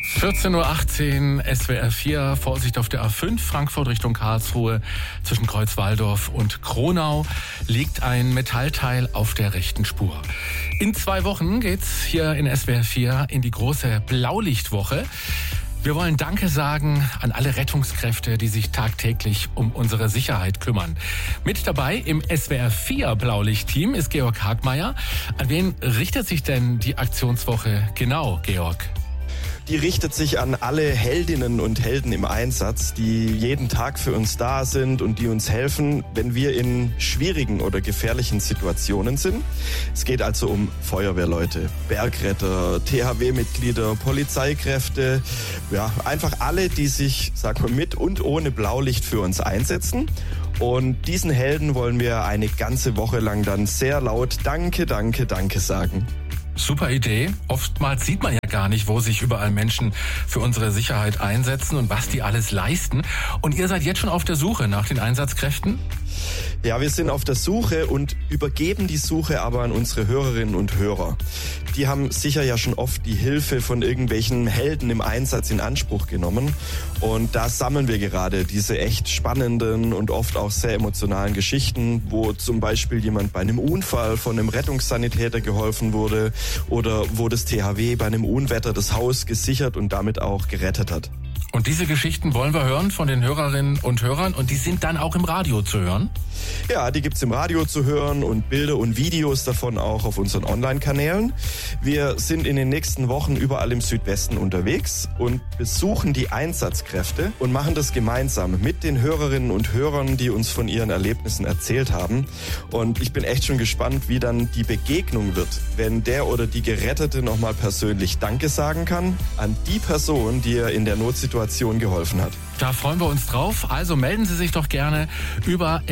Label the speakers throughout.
Speaker 1: 14:18 Uhr, SWR 4, Vorsicht auf der A5, Frankfurt Richtung Karlsruhe. Zwischen Kreuzwaldorf und Kronau liegt ein Metallteil auf der rechten Spur. In 2 Wochen geht's hier in SWR 4 in die große Blaulichtwoche. Wir wollen Danke sagen an alle Rettungskräfte, die sich tagtäglich um unsere Sicherheit kümmern. Mit dabei im SWR 4 Blaulicht-Team ist Georg Hagmeier. An wen richtet sich denn die Aktionswoche genau, Georg?
Speaker 2: Die richtet sich an alle Heldinnen und Helden im Einsatz, die jeden Tag für uns da sind und die uns helfen, wenn wir in schwierigen oder gefährlichen Situationen sind. Es geht also um Feuerwehrleute, Bergretter, THW-Mitglieder, Polizeikräfte, ja, einfach alle, die sich, sagen wir, mit und ohne Blaulicht für uns einsetzen. Und diesen Helden wollen wir eine ganze Woche lang dann sehr laut Danke, Danke, Danke sagen.
Speaker 1: Super Idee. Oftmals sieht man ja gar nicht, wo sich überall Menschen für unsere Sicherheit einsetzen und was die alles leisten. Und ihr seid jetzt schon auf der Suche nach den Einsatzkräften?
Speaker 2: Ja, wir sind auf der Suche und übergeben die Suche aber an unsere Hörerinnen und Hörer. Die haben sicher ja schon oft die Hilfe von irgendwelchen Helden im Einsatz in Anspruch genommen. Und da sammeln wir gerade diese echt spannenden und oft auch sehr emotionalen Geschichten, wo zum Beispiel jemand bei einem Unfall von einem Rettungssanitäter geholfen wurde oder wo das THW bei einem Unwetter das Haus gesichert und damit auch gerettet hat.
Speaker 1: Und diese Geschichten wollen wir hören von den Hörerinnen und Hörern und die sind dann auch im Radio zu hören?
Speaker 2: Ja, die gibt's im Radio zu hören und Bilder und Videos davon auch auf unseren Online-Kanälen. Wir sind in den nächsten Wochen überall im Südwesten unterwegs und besuchen die Einsatzkräfte und machen das gemeinsam mit den Hörerinnen und Hörern, die uns von ihren Erlebnissen erzählt haben. Und ich bin echt schon gespannt, wie dann die Begegnung wird, wenn der oder die Gerettete nochmal persönlich Danke sagen kann an die Person, die er in der Notsituation geholfen hat.
Speaker 1: Da freuen wir uns drauf. Also melden Sie sich doch gerne über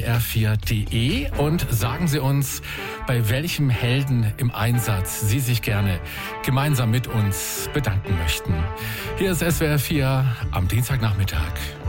Speaker 1: swr4.de und sagen Sie uns, bei welchem Helden im Einsatz Sie sich gerne gemeinsam mit uns bedanken möchten. Hier ist SWR 4 am Dienstagnachmittag.